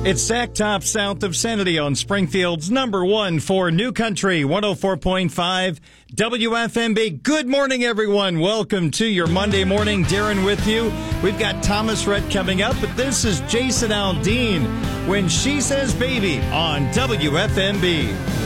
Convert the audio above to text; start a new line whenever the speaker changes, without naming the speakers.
It's Sack Top south of Sanity on Springfield's number one for New Country, 104.5 WFMB. Good morning, everyone. Welcome to your Monday morning. Darren with you. We've got Thomas Rhett coming up, but this is Jason Aldean when She Says Baby on WFMB.